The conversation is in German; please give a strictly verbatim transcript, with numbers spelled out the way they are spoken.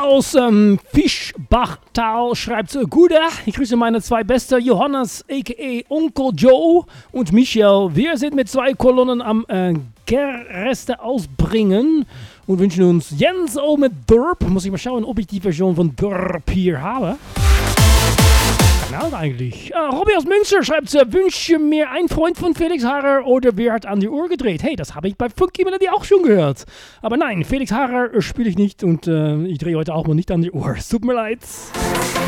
aus ähm, Fischbachtal schreibt, Gute, ich grüße meine zwei Beste, Johannes aka Onkel Joe und Michel. Wir sind mit zwei Kolonnen am äh, Gereste ausbringen und wünschen uns Jens O mit Derp. Muss ich mal schauen, ob ich die Version von Derp hier habe. Genau eigentlich. Äh, Robby aus Münster schreibt, wünsche mir ein Freund von Felix Harrer oder wer hat an die Uhr gedreht? Hey, das habe ich bei Funky Melody auch schon gehört. Aber nein, Felix Harrer spiele ich nicht und äh, ich drehe heute auch mal nicht an die Uhr. Es tut mir leid.